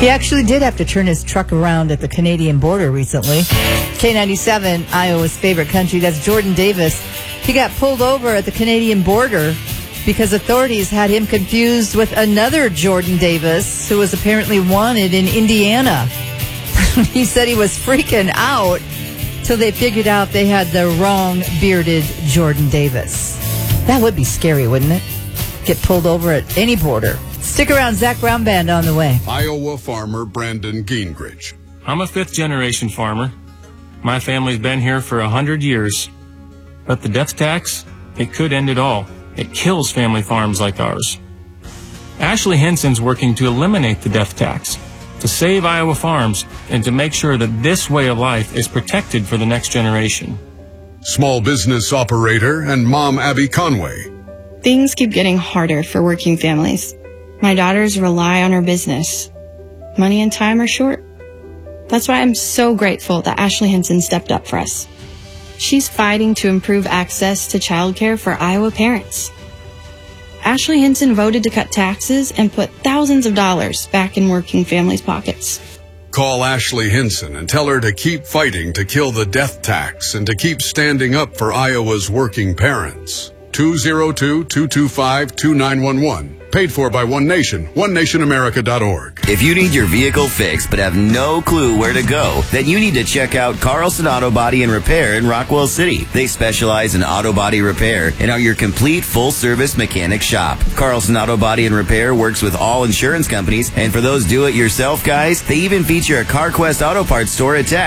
He actually did have to turn his truck around at the Canadian border recently. K97, Iowa's favorite country, that's Jordan Davis. He got pulled over at the Canadian border because authorities had him confused with another Jordan Davis who was apparently wanted in Indiana. He said he was freaking out till they figured out they had the wrong bearded Jordan Davis. That would be scary, wouldn't it? Get pulled over at any border. Stick around, Zach Brown Band on the way. Iowa farmer Brandon Gingrich. I'm a fifth-generation farmer. My family's been here for 100 years. But the death tax, it could end it all. It kills family farms like ours. Ashley Henson's working to eliminate the death tax, to save Iowa farms, and to make sure that this way of life is protected for the next generation. Small business operator and mom Abby Conway. Things keep getting harder for working families. My daughters rely on our business. Money and time are short. That's why I'm so grateful that Ashley Henson stepped up for us. She's fighting to improve access to childcare for Iowa parents. Ashley Henson voted to cut taxes and put thousands of dollars back in working families' pockets. Call Ashley Henson and tell her to keep fighting to kill the death tax and to keep standing up for Iowa's working parents. 202-225-2911. Paid for by One Nation, onenationamerica.org. If you need your vehicle fixed but have no clue where to go, then you need to check out Carlson Auto Body and Repair in Rockwell City. They specialize in auto body repair and are your complete full-service mechanic shop. Carlson Auto Body and Repair works with all insurance companies, and for those do-it-yourself guys, they even feature a CarQuest Auto Parts store attached.